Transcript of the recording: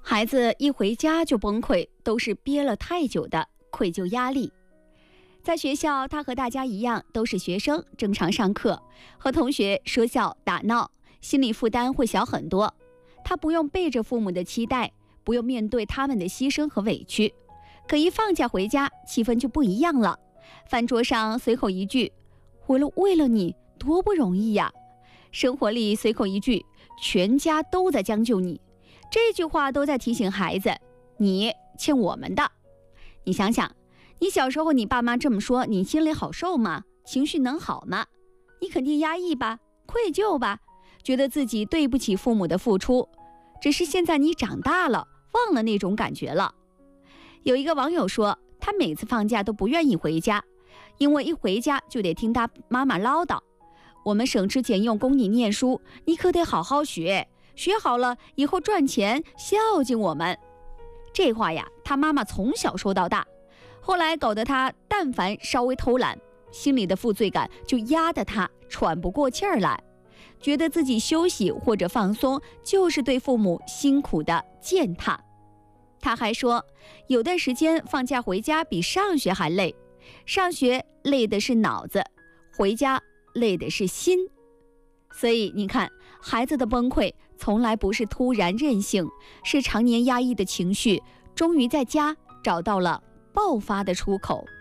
孩子一回家就崩溃，都是憋了太久的愧疚压力。在学校，他和大家一样都是学生，正常上课，和同学说笑打闹，心理负担会小很多。他不用背着父母的期待，不用面对他们的牺牲和委屈。可一放假回家，气氛就不一样了。饭桌上随口一句为了你多不容易呀，生活里随口一句全家都在将就你，这句话都在提醒孩子，你欠我们的。你想想，你小时候你爸妈这么说，你心里好受吗？情绪能好吗？你肯定压抑吧，愧疚吧，觉得自己对不起父母的付出。只是现在你长大了，忘了那种感觉了。有一个网友说，他每次放假都不愿意回家，因为一回家就得听他妈妈唠叨，我们省吃俭用供你念书，你可得好好学，学好了以后赚钱孝敬我们。这话呀，他妈妈从小说到大，后来搞得他但凡稍微偷懒，心里的负罪感就压得他喘不过气儿来，觉得自己休息或者放松就是对父母辛苦的践踏。他还说，有段时间放假回家比上学还累，上学累的是脑子，回家累的是心。所以你看，孩子的崩溃从来不是突然任性，是常年压抑的情绪终于在家找到了爆发的出口。